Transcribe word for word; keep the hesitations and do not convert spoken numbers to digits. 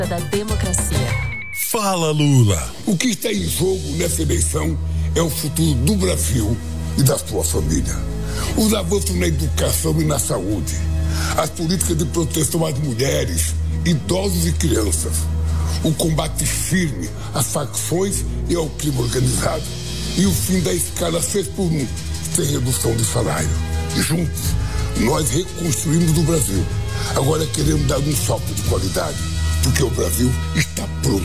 da democracia. Fala, Lula. O que está em jogo nessa eleição é o futuro do Brasil e da sua família. Os avanços na educação e na saúde, as políticas de proteção às mulheres, idosos e crianças, o combate firme às facções e ao crime organizado e o fim da escala seis por um, sem redução de salário. Juntos, nós reconstruímos o Brasil. Agora queremos dar um salto de qualidade, porque o Brasil está